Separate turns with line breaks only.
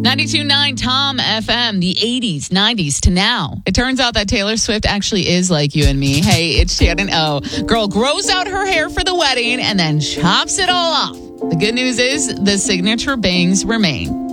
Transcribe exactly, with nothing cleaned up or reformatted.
ninety-two point nine Tom F M, the eighties, nineties to now. It turns out that Taylor Swift actually is like you and me. Hey, it's Shannon O. Girl grows out her hair for the wedding and then chops it all off. The good news is the signature bangs remain.